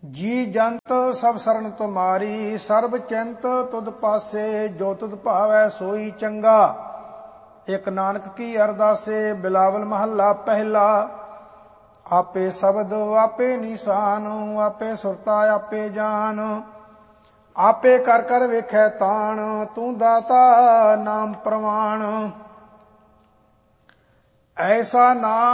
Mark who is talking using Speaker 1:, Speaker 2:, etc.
Speaker 1: ਜੀ ਜੰਤ ਸਭ ਸਰਨ ਤੁਮਾਰੀ, ਸਰਬ ਚਿੰਤ ਤੁਧ ਪਾਸੇ, ਜੋ ਤੁਧ ਭਾਵੈ ਸੋਈ ਚੰਗਾ। ਇਕ ਨਾਨਕ ਕੀ ਅਰਦਾਸੇ, ਬਿਲਾਵਲ ਮਹੱਲਾ ਪਹਿਲਾ। ਆਪੇ ਸ਼ਬਦ ਆਪੇ ਨਿਸ਼ਾਨ, ਆਪੇ ਸੁਰਤਾ ਆਪੇ ਜਾਨ, ਆਪੇ ਕਰ ਕਰ ਵੇਖੈ ਤਾਣ, ਤੂੰ ਦਾਤਾ ਨਾਮ ਪ੍ਰਵਾਣ। ਐਸਾ ਨਾਮ